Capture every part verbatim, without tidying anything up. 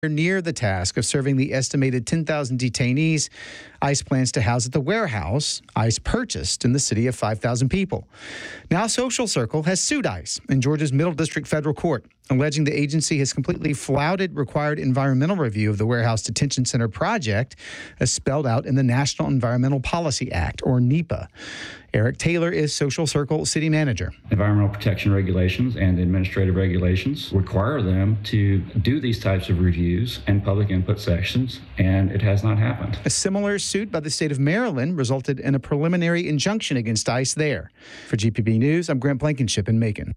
near the task of serving the estimated ten thousand detainees ICE plans to house at the warehouse ICE purchased in the city of five thousand people. Now, Social Circle has sued ICE in Georgia's Middle District Federal Court, alleging the agency has completely flouted required environmental review of the Warehouse Detention Center project as spelled out in the National Environmental Policy Act, or NEPA. Eric Taylor is Social Circle city manager. Environmental protection regulations and administrative regulations require them to do these types of reviews and public input sections, and it has not happened. A similar suit by the state of Maryland resulted in a preliminary injunction against ICE there. For G P B News, I'm Grant Blankenship in Macon.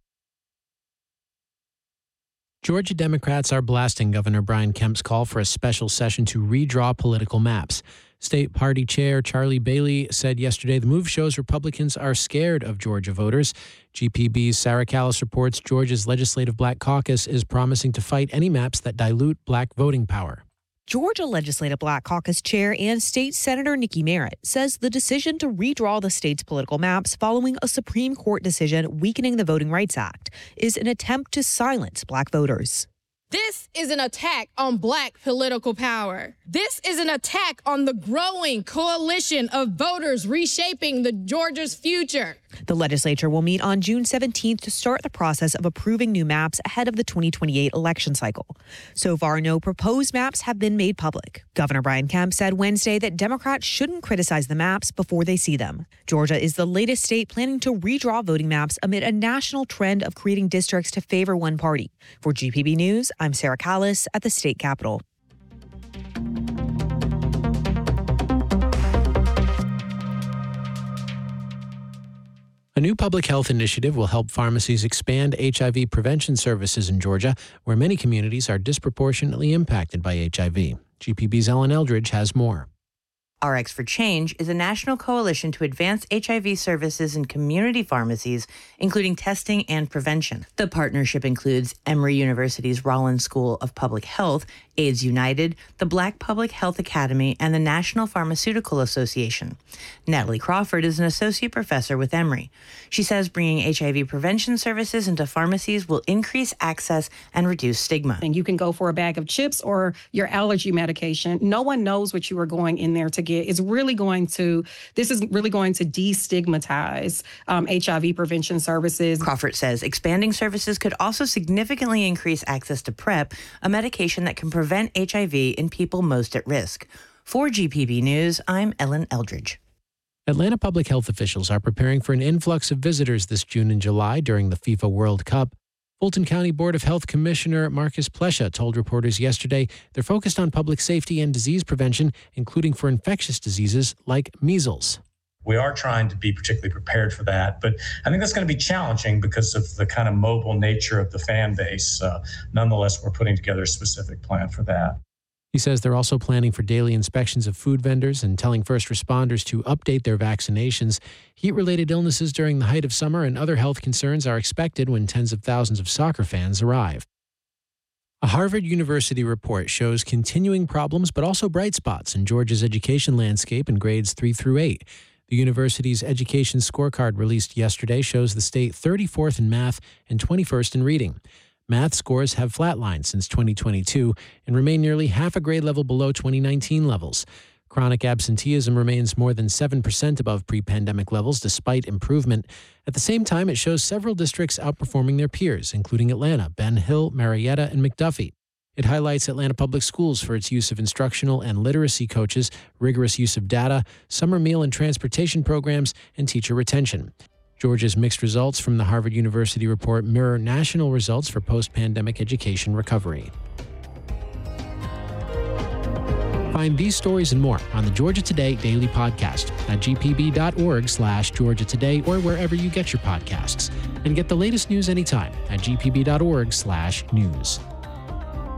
Georgia Democrats are blasting Governor Brian Kemp's call for a special session to redraw political maps. State Party Chair Charlie Bailey said yesterday the move shows Republicans are scared of Georgia voters. G P B's Sarah Callis reports Georgia's Legislative Black Caucus is promising to fight any maps that dilute black voting power. Georgia Legislative Black Caucus Chair and State Senator Nikki Merritt says the decision to redraw the state's political maps following a Supreme Court decision weakening the Voting Rights Act is an attempt to silence black voters. This is an attack on black political power. This is an attack on the growing coalition of voters reshaping the Georgia's future. The legislature will meet on June seventeenth to start the process of approving new maps ahead of the twenty twenty-eight election cycle. So far, no proposed maps have been made public. Governor Brian Kemp said Wednesday that Democrats shouldn't criticize the maps before they see them. Georgia is the latest state planning to redraw voting maps amid a national trend of creating districts to favor one party. For G P B News, I'm Sarah Callis at the state capitol. A new public health initiative will help pharmacies expand H I V prevention services in Georgia, where many communities are disproportionately impacted by H I V. G P B's Ellen Eldridge has more. R X for Change is a national coalition to advance H I V services in community pharmacies, including testing and prevention. The partnership includes Emory University's Rollins School of Public Health, AIDS United, the Black Public Health Academy, and the National Pharmaceutical Association. Natalie Crawford is an associate professor with Emory. She says bringing H I V prevention services into pharmacies will increase access and reduce stigma. And you can go for a bag of chips or your allergy medication. No one knows what you are going in there to get. It's really going to, this is really going to destigmatize um, H I V prevention services. Crawford says expanding services could also significantly increase access to PrEP, a medication that can prevent H I V in people most at risk. For G P B News, I'm Ellen Eldridge. Atlanta public health officials are preparing for an influx of visitors this June and July during the FIFA World Cup. Fulton County Board of Health Commissioner Marcus Plesha told reporters yesterday they're focused on public safety and disease prevention, including for infectious diseases like measles. We are trying to be particularly prepared for that, but I think that's going to be challenging because of the kind of mobile nature of the fan base. Uh, nonetheless, we're putting together a specific plan for that. He says they're also planning for daily inspections of food vendors and telling first responders to update their vaccinations. Heat-related illnesses during the height of summer and other health concerns are expected when tens of thousands of soccer fans arrive. A Harvard University report shows continuing problems but also bright spots in Georgia's education landscape in grades three through eight. The university's education scorecard released yesterday shows the state thirty-fourth in math and twenty-first in reading. Math scores have flatlined since twenty twenty-two and remain nearly half a grade level below twenty nineteen levels. Chronic absenteeism remains more than seven percent above pre-pandemic levels despite improvement. At the same time, it shows several districts outperforming their peers, including Atlanta, Ben Hill, Marietta, and McDuffie. It highlights Atlanta Public Schools for its use of instructional and literacy coaches, rigorous use of data, summer meal and transportation programs, and teacher retention. Georgia's mixed results from the Harvard University report mirror national results for post-pandemic education recovery. Find these stories and more on the Georgia Today Daily Podcast at g p b dot org slash Georgia Today or wherever you get your podcasts. And get the latest news anytime at g p b dot org slash news.